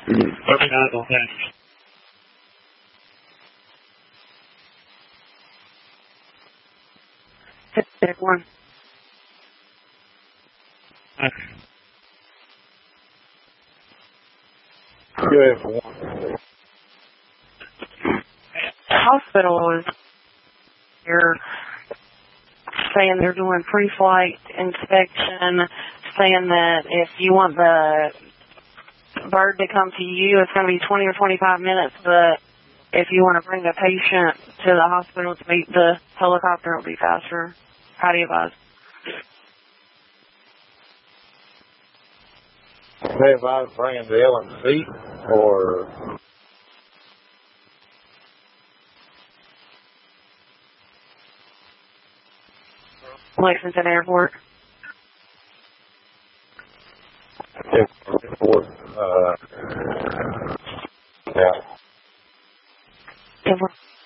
Perfect on that. Pick one. Good for one. Hospital is here saying they're doing pre-flight inspection, saying that if you want the bird to come to you, it's going to be 20 or 25 minutes, but if you want to bring the patient to the hospital to meet the helicopter, it'll be faster. How do you advise? Hey, if I was bringing the LMC or... Lexington Airport. Airport, yeah. Airport.